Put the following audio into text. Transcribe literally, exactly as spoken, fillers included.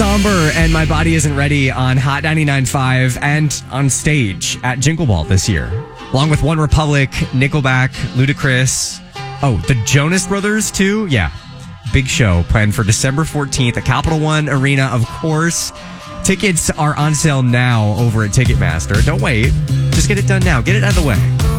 Somber and My Body Isn't Ready on Hot ninety-nine point five and on stage at Jingle Ball this year. Along with One Republic, Nickelback, Ludacris. Oh, the Jonas Brothers too? Yeah. Big show planned for December fourteenth at Capital One Arena, of course. Tickets are on sale now over at Ticketmaster. Don't wait. Just get it done now. Get it out of the way.